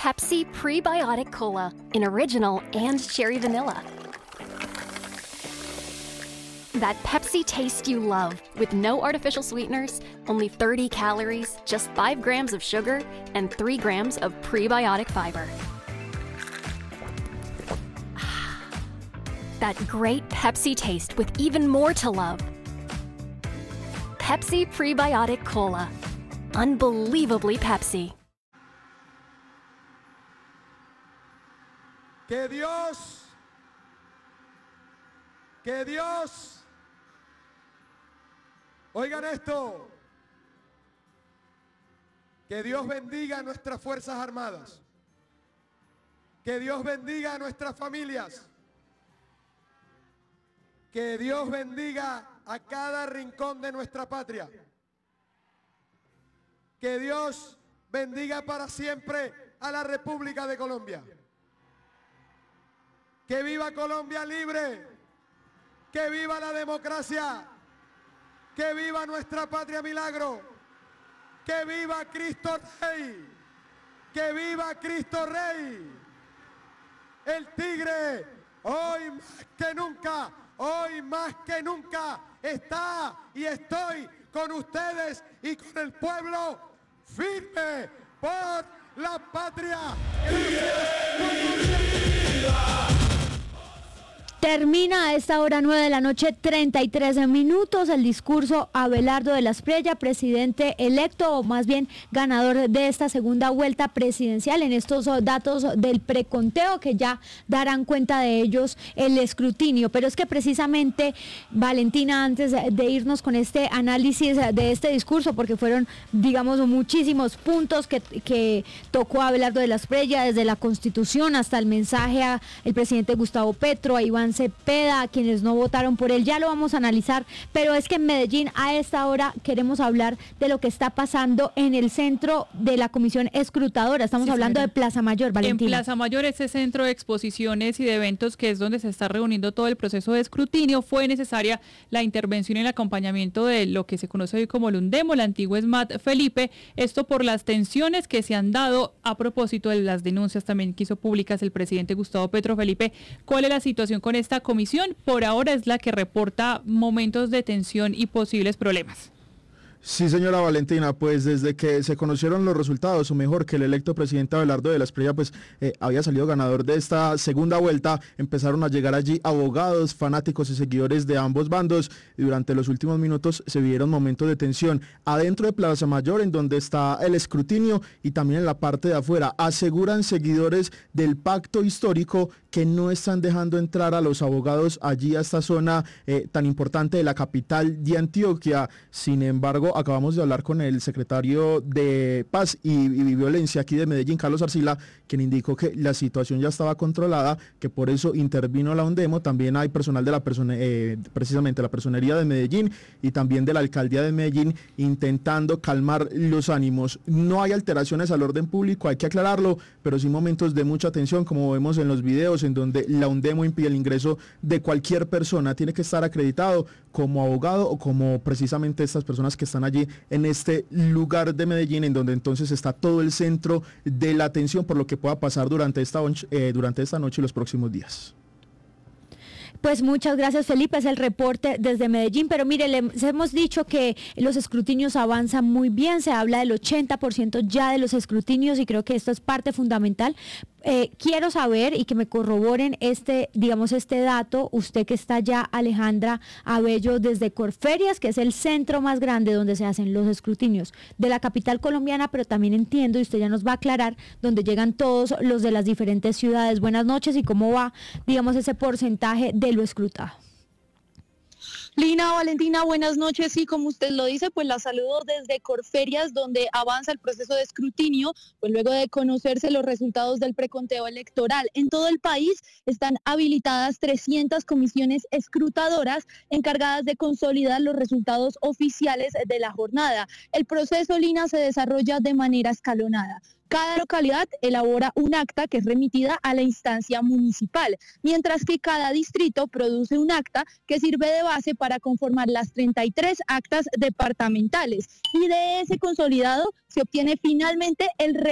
Pepsi Prebiotic Cola in original and cherry vanilla. That Pepsi taste you love, with no artificial sweeteners, only 30 calories, just 5 grams of sugar, and 3 grams of prebiotic fiber. That great Pepsi taste with even more to love. Pepsi Prebiotic Cola. Unbelievably Pepsi. Que Dios, oigan esto, que Dios bendiga a nuestras Fuerzas Armadas, que Dios bendiga a nuestras familias, que Dios bendiga a cada rincón de nuestra patria, que Dios bendiga para siempre a la República de Colombia. ¡Que viva Colombia libre! ¡Que viva la democracia! ¡Que viva nuestra patria milagro! ¡Que viva Cristo Rey! ¡Que viva Cristo Rey! El tigre, hoy más que nunca, está y estoy con ustedes y con el pueblo firme por la patria. Termina a esta hora 9 de la noche, 33 minutos, el discurso Abelardo de la Espriella, presidente electo, o más bien ganador de esta segunda vuelta presidencial, en estos datos del preconteo que ya darán cuenta de ellos el escrutinio. Pero es que precisamente, Valentina, antes de irnos con este análisis de este discurso, porque fueron, digamos, muchísimos puntos que tocó Abelardo de la Espriella, desde la Constitución hasta el mensaje al presidente Gustavo Petro, a Iván Cepeda, a quienes no votaron por él, ya lo vamos a analizar, pero es que en Medellín a esta hora queremos hablar de lo que está pasando en el centro de la comisión escrutadora. Estamos hablando de Plaza Mayor, Valentina. En Plaza Mayor, ese centro de exposiciones y de eventos que es donde se está reuniendo todo el proceso de escrutinio, fue necesaria la intervención y el acompañamiento de lo que se conoce hoy como el UNDEMO, el antiguo SMAT Felipe, esto por las tensiones que se han dado a propósito de las denuncias también que hizo públicas el presidente Gustavo Petro. Felipe, ¿cuál es la situación con esta comisión? Por ahora es la que reporta momentos de tensión y posibles problemas. Sí, señora Valentina, pues desde que se conocieron los resultados, o mejor, que el electo presidente Abelardo de la Espriella había salido ganador de esta segunda vuelta, empezaron a llegar allí abogados, fanáticos y seguidores de ambos bandos, y durante los últimos minutos se vieron momentos de tensión adentro de Plaza Mayor, en donde está el escrutinio, y también en la parte de afuera. Aseguran seguidores del pacto histórico que no están dejando entrar a los abogados allí a esta zona tan importante de la capital de Antioquia. Sin embargo, acabamos de hablar con el secretario de Paz y Violencia aquí de Medellín, Carlos Arcila, quien indicó que la situación ya estaba controlada, que por eso intervino la UNDEMO. También hay personal de la precisamente la personería de Medellín y también de la alcaldía de Medellín intentando calmar los ánimos. No hay alteraciones al orden público, hay que aclararlo, pero sí momentos de mucha tensión, como vemos en los videos, en donde la UNDEMO impide el ingreso de cualquier persona. Tiene que estar acreditado como abogado o como precisamente estas personas que están allí en este lugar de Medellín, en donde entonces está todo el centro de la atención por lo que pueda pasar durante esta noche y los próximos días. Pues muchas gracias, Felipe, es el reporte desde Medellín, pero mire, les hemos dicho que los escrutinios avanzan muy bien, se habla del 80% ya de los escrutinios y creo que esto es parte fundamental. Quiero saber y que me corroboren este dato, usted que está ya, Alejandra Abello, desde Corferias, que es el centro más grande donde se hacen los escrutinios de la capital colombiana, pero también entiendo, y usted ya nos va a aclarar, donde llegan todos los de las diferentes ciudades. Buenas noches, y cómo va, ese porcentaje de lo escrutado. Lina, Valentina, buenas noches. Sí, como usted lo dice, pues la saludo desde Corferias, donde avanza el proceso de escrutinio, pues luego de conocerse los resultados del preconteo electoral. En todo el país están habilitadas 300 comisiones escrutadoras encargadas de consolidar los resultados oficiales de la jornada. El proceso, Lina, se desarrolla de manera escalonada. Cada localidad elabora un acta que es remitida a la instancia municipal, mientras que cada distrito produce un acta que sirve de base para conformar las 33 actas departamentales. Y de ese consolidado se obtiene finalmente el